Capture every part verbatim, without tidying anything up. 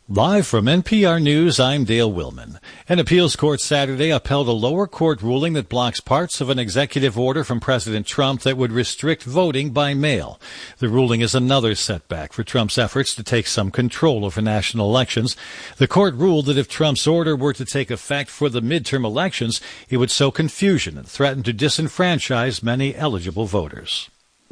Live from N P R News, I'm Dale Willman. An appeals court Saturday upheld a lower court ruling that blocks parts of an executive order from President Trump that would restrict voting by mail. The ruling is another setback for Trump's efforts to take some control over national elections. The court ruled that if Trump's order were to take effect for the midterm elections, it would sow confusion and threaten to disenfranchise many eligible voters.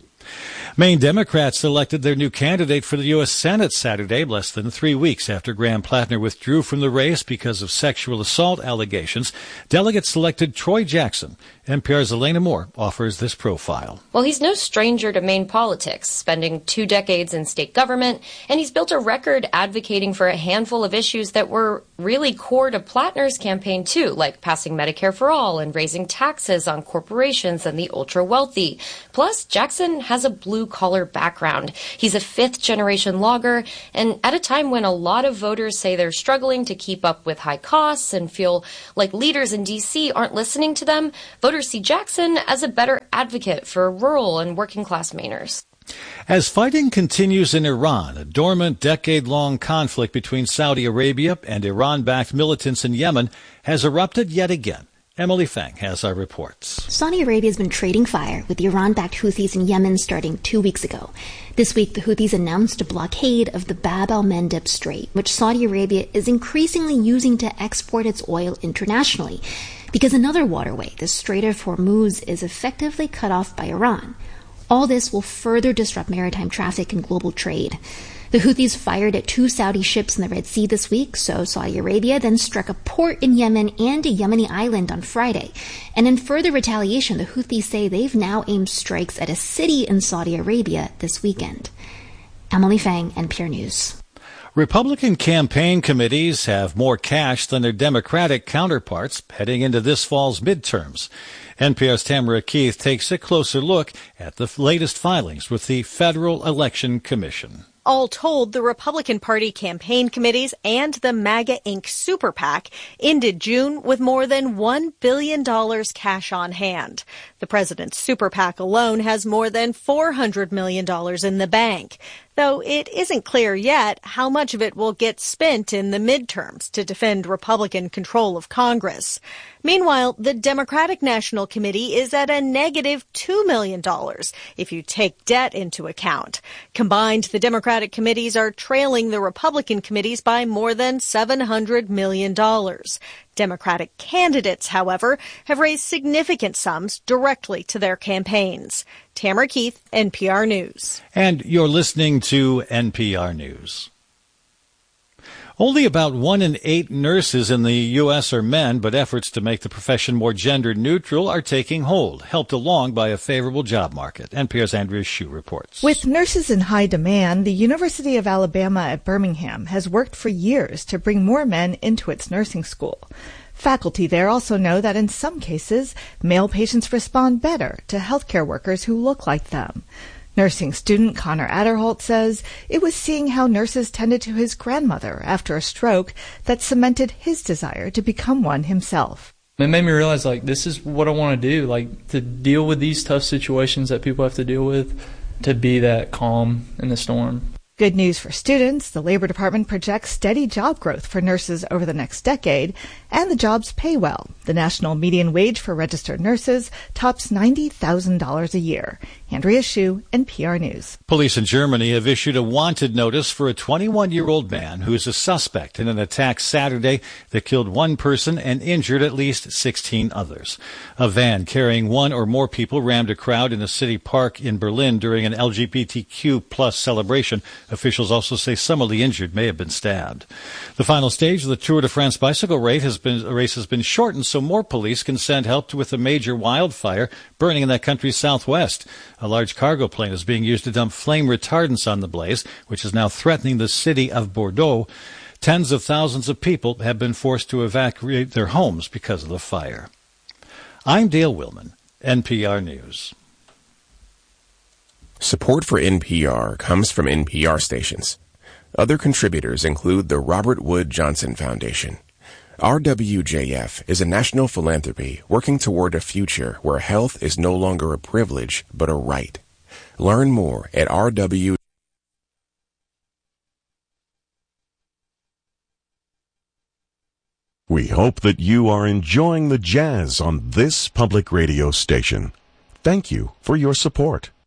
Maine Democrats elected their new candidate for the U S Senate Saturday, less than three weeks after Graham Plattner withdrew from the race because of sexual assault allegations. Delegates selected Troy Jackson. N P R's Elena Moore offers this profile. Well, he's no stranger to Maine politics, spending two decades in state government, and he's built a record advocating for a handful of issues that were really core to Plattner's campaign, too, like passing Medicare for all and raising taxes on corporations and the ultra-wealthy. Plus, Jackson has a blue-collar background. He's a fifth-generation logger, and at a time when a lot of voters say they're struggling to keep up with high costs and feel like leaders in D C aren't listening to them, voters see Jackson as a better advocate for rural and working-class Mainers. As fighting continues in Iran, a dormant decade-long conflict between Saudi Arabia and Iran-backed militants in Yemen has erupted yet again. Emily Fang has our reports. Saudi Arabia has been trading fire with the Iran-backed Houthis in Yemen starting two weeks ago. This week, the Houthis announced a blockade of the Bab al-Mandeb Strait, which Saudi Arabia is increasingly using to export its oil internationally, because another waterway, the Strait of Hormuz, is effectively cut off by Iran. All this will further disrupt maritime traffic and global trade. The Houthis fired at two Saudi ships in the Red Sea this week, so Saudi Arabia then struck a port in Yemen and a Yemeni island on Friday. And in further retaliation, the Houthis say they've now aimed strikes at a city in Saudi Arabia this weekend. Emily Fang, N P R News. Republican campaign committees have more cash than their Democratic counterparts heading into this fall's midterms. N P R's Tamara Keith takes a closer look at the latest filings with the Federal Election Commission. All told, the Republican Party campaign committees and the MAGA Incorporated Super PAC ended June with more than one billion dollars cash on hand. The president's Super PAC alone has more than four hundred million dollars in the bank, though it isn't clear yet how much of it will get spent in the midterms to defend Republican control of Congress. Meanwhile, the Democratic National Committee is at a negative two million dollars if you take debt into account. Combined, the Democratic committees are trailing the Republican committees by more than seven hundred million dollars. Democratic candidates, however, have raised significant sums directly to their campaigns. Tamara Keith, N P R News. And you're listening to N P R News. Only about one in eight nurses in the U S are men, but efforts to make the profession more gender neutral are taking hold, helped along by a favorable job market. N P R's Andrea Hsu reports. With nurses in high demand, the University of Alabama at Birmingham has worked for years to bring more men into its nursing school. Faculty there also know that in some cases, male patients respond better to healthcare workers who look like them. Nursing student Connor Adderholt says it was seeing how nurses tended to his grandmother after a stroke that cemented his desire to become one himself. It made me realize, like, this is what I want to do, like, to deal with these tough situations that people have to deal with, to be that calm in the storm. Good news for students, the Labor Department projects steady job growth for nurses over the next decade, and the jobs pay well. The national median wage for registered nurses tops ninety thousand dollars a year. Andrea Hsu, N P R News. Police in Germany have issued a wanted notice for a twenty-one-year-old man who is a suspect in an attack Saturday that killed one person and injured at least sixteen others. A van carrying one or more people rammed a crowd in a city park in Berlin during an L G B T Q plus celebration. Officials also say some of the injured may have been stabbed. The final stage of the Tour de France bicycle race has been, race has been shortened so more police can send help with a major wildfire burning in that country's southwest. A large cargo plane is being used to dump flame retardants on the blaze, which is now threatening the city of Bordeaux. Tens of thousands of people have been forced to evacuate their homes because of the fire. I'm Dale Willman, N P R News. Support for N P R comes from N P R stations. Other contributors include the Robert Wood Johnson Foundation. R W J F is a national philanthropy working toward a future where health is no longer a privilege but a right. Learn more at R W We hope that you are enjoying the jazz on this public radio station. Thank you for your support.